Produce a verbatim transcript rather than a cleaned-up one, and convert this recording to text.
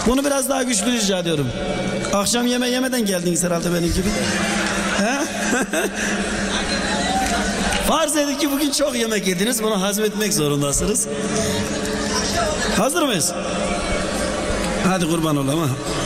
Bunu biraz daha güçlü rica ediyorum. Akşam yeme yemeden geldiniz herhalde benim gibi. He? Farz edin ki bugün çok yemek yediniz. Bunu hazmetmek zorundasınız. Hazır mıyız? Hadi kurban olayım ha.